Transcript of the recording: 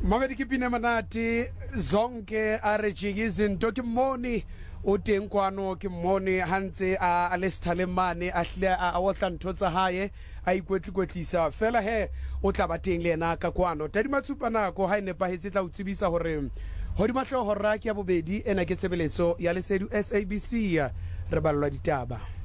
Mamedi ke pina manati zonke a re jigizinto ke moni o teng kwano ke moni hantse a lesithalemane a hle a otla ntho tsa hae a ikwetlisa fela he o tla ba teng le ena ka kwano tadimatsupa nako ha ine pahetse tla utsibisa hore hodima hlohora ke ya bobedi ena ke tsebeletso ya Lesedi SABC re ballwa ditaba.